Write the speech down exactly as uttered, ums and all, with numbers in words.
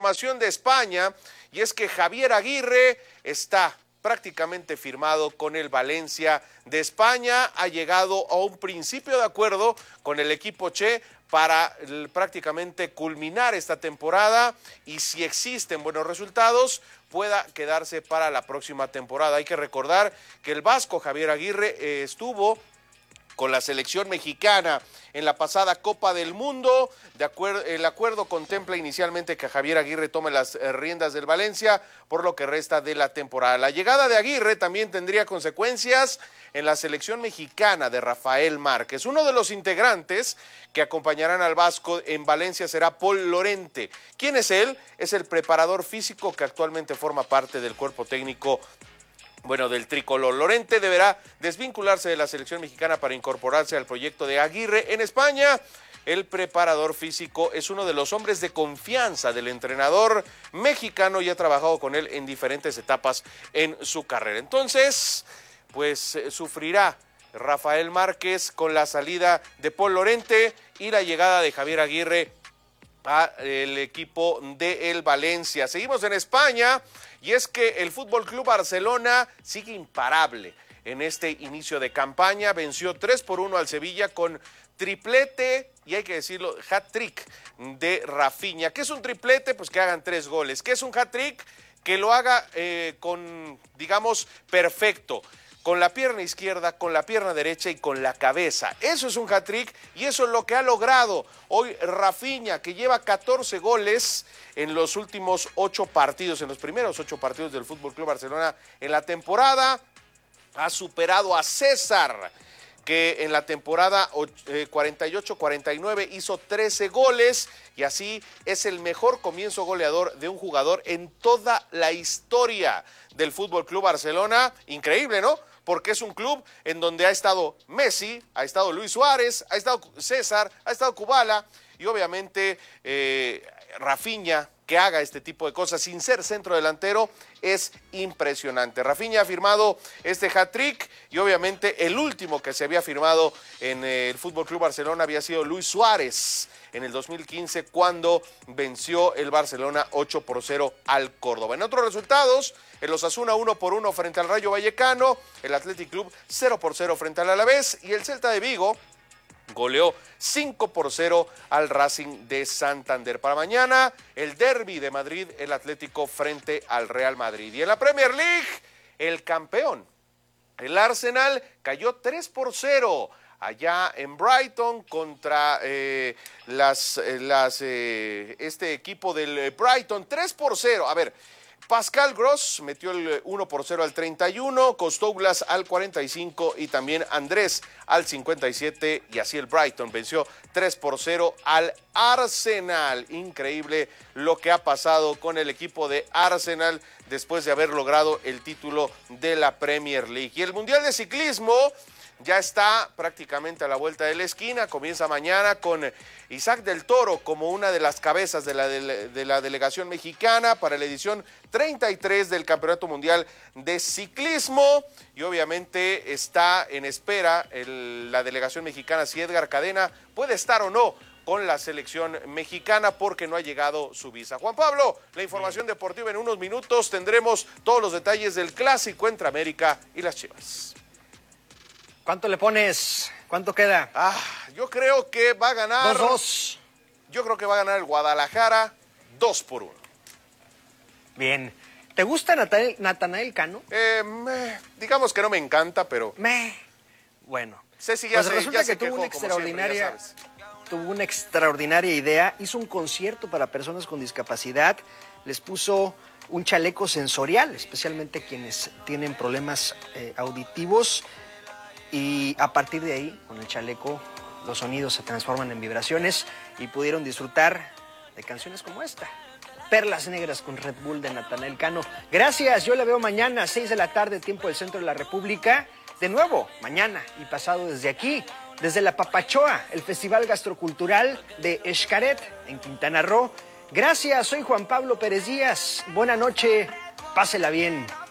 información de España, y es que Javier Aguirre está prácticamente firmado con el Valencia de España. Ha llegado a un principio de acuerdo con el equipo Che para prácticamente culminar esta temporada, y si existen buenos resultados pueda quedarse para la próxima temporada. Hay que recordar que el vasco Javier Aguirre eh, estuvo con la selección mexicana en la pasada Copa del Mundo. De acuerdo, el acuerdo contempla inicialmente que Javier Aguirre tome las eh, riendas del Valencia por lo que resta de la temporada. La llegada de Aguirre también tendría consecuencias en la selección mexicana de Rafael Márquez. Uno de los integrantes que acompañarán al vasco en Valencia será Pol Lorente. ¿Quién es él? Es el preparador físico que actualmente forma parte del cuerpo técnico Bueno, del tricolor. Lorente deberá desvincularse de la selección mexicana para incorporarse al proyecto de Aguirre en España. El preparador físico es uno de los hombres de confianza del entrenador mexicano y ha trabajado con él en diferentes etapas en su carrera. Entonces, pues eh, sufrirá Rafael Márquez con la salida de Pol Lorente y la llegada de Javier Aguirre al equipo de el Valencia. Seguimos en España, y es que el Fútbol Club Barcelona sigue imparable en este inicio de campaña. Venció tres por uno al Sevilla con triplete, y hay que decirlo, hat-trick de Rafinha. ¿Qué es un triplete? Pues que hagan tres goles. ¿Qué es un hat-trick? Que lo haga eh, con, digamos, perfecto. Con la pierna izquierda, con la pierna derecha y con la cabeza. Eso es un hat-trick, y eso es lo que ha logrado hoy Rafinha, que lleva catorce goles en los últimos ocho partidos, en los primeros ocho partidos del Fútbol Club Barcelona en la temporada. Ha superado a César, que en la temporada cuarenta y ocho cuarenta y nueve hizo trece goles, y así es el mejor comienzo goleador de un jugador en toda la historia del Fútbol Club Barcelona. Increíble, ¿no? Porque es un club en donde ha estado Messi, ha estado Luis Suárez, ha estado César, ha estado Kubala, y obviamente eh, Rafinha, que haga este tipo de cosas sin ser centro delantero, es impresionante. Rafinha ha firmado este hat-trick, y obviamente el último que se había firmado en el Fútbol Club Barcelona había sido Luis Suárez en el dos mil quince, cuando venció el Barcelona ocho por cero al Córdoba. En otros resultados, el Osasuna uno por uno frente al Rayo Vallecano, el Athletic Club cero por cero frente al Alavés, y el Celta de Vigo goleó cinco por cero al Racing de Santander. Para mañana, el derbi de Madrid, el Atlético frente al Real Madrid. Y en la Premier League, el campeón, el Arsenal, cayó tres por cero allá en Brighton contra eh, las, eh, las, eh, este equipo del Brighton. tres por cero. A ver, Pascal Gross metió el uno por cero al treinta y uno, Costoulas al cuarenta y cinco y también Andrés al cincuenta y siete, y así el Brighton venció tres por cero al Arsenal. Increíble lo que ha pasado con el equipo de Arsenal después de haber logrado el título de la Premier League. Y el Mundial de Ciclismo ya está prácticamente a la vuelta de la esquina. Comienza mañana con Isaac del Toro como una de las cabezas de la, de, de la delegación mexicana para la edición treinta y tres del Campeonato Mundial de Ciclismo. Y obviamente está en espera el, la delegación mexicana si Edgar Cadena puede estar o no con la selección mexicana, porque no ha llegado su visa. Juan Pablo, la información deportiva en unos minutos. Tendremos todos los detalles del clásico entre América y las Chivas. ¿Cuánto le pones? ¿Cuánto queda? Ah, yo creo que va a ganar... dos dos. Yo creo que va a ganar el Guadalajara dos por uno. Bien. ¿Te gusta Natanael, Natanael Cano? Eh, me, digamos que no me encanta, pero... Me. Bueno. Ceci ya pues se, resulta ya que se tuvo quejó, una como extraordinaria... siempre, ya sabes. Tuvo una extraordinaria idea. Hizo un concierto para personas con discapacidad. Les puso un chaleco sensorial, especialmente quienes tienen problemas eh, auditivos. Y a partir de ahí, con el chaleco, los sonidos se transforman en vibraciones y pudieron disfrutar de canciones como esta. Perlas Negras con Red Bull de Natanael Cano. Gracias, yo la veo mañana, seis de la tarde, tiempo del centro de la República. De nuevo, mañana y pasado desde aquí, desde la Papachoa, el Festival Gastrocultural de Xcaret, en Quintana Roo. Gracias, soy Juan Pablo Pérez Díaz. Buena noche, pásela bien.